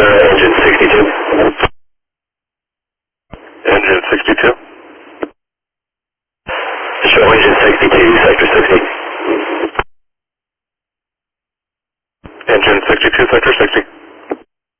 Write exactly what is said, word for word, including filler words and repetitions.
uh, engine sixty-two. Engine sixty-two. Show engine sixty-two, sector sixty. Engine sixty-two, sector sixty.